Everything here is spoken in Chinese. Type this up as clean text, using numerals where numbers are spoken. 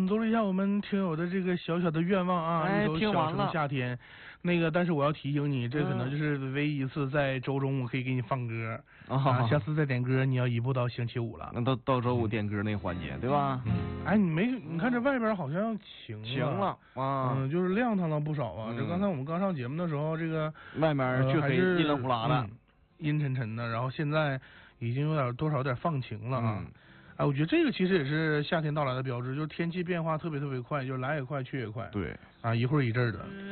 满足了一下我们听友的这个小小的愿望啊，一首小城夏天。那个，但是我要提醒你，这可能就是唯一一次在周中我可以给你放歌啊，下次再点歌你要移步到星期五了。 那到周五点歌那环节，对吧？ 哎，你看这外边好像晴了啊， 就是亮堂了不少啊。这刚才我们刚上节目的时候，这个外面黢黑阴冷呼啦的， 阴沉沉的，然后现在已经有点放晴了啊。哎，我觉得这个其实也是夏天到来的标志，就是天气变化特别快，就是来也快去也快。 对啊，一会儿一阵的。